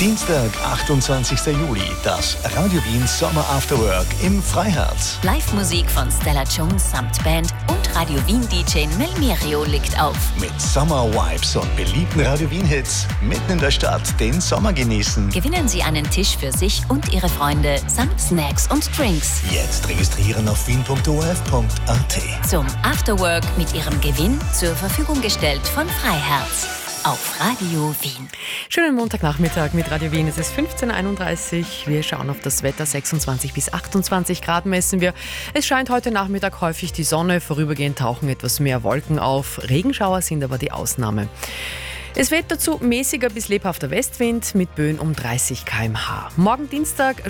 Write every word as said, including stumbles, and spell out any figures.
Dienstag, achtundzwanzigster Juli, das Radio Wien Sommer After Work im Freiherz. Live-Musik von Stella Jones samt Band und Radio Wien-D J Melmerio legt auf. Mit Sommer-Vibes und beliebten Radio Wien-Hits mitten in der Stadt den Sommer genießen. Gewinnen Sie einen Tisch für sich und Ihre Freunde samt Snacks und Drinks. Jetzt registrieren auf wien punkt o r f punkt a t. Zum Afterwork mit Ihrem Gewinn zur Verfügung gestellt von Freiherz. Auf Radio Wien. Schönen Montagnachmittag mit Radio Wien. Es ist fünfzehn Uhr einunddreißig. Wir schauen auf das Wetter. sechsundzwanzig bis achtundzwanzig Grad messen wir. Es scheint heute Nachmittag häufig die Sonne. Vorübergehend tauchen etwas mehr Wolken auf. Regenschauer sind aber die Ausnahme. Es weht dazu mäßiger bis lebhafter Westwind mit Böen um dreißig Kilometer pro Stunde. Morgen Dienstag